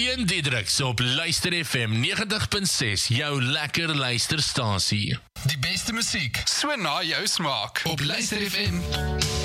Leon Diedriks op Luister FM 90.6, jou lekker luisterstasie. Die beste musiek, so na jou smaak. Op Luister FM.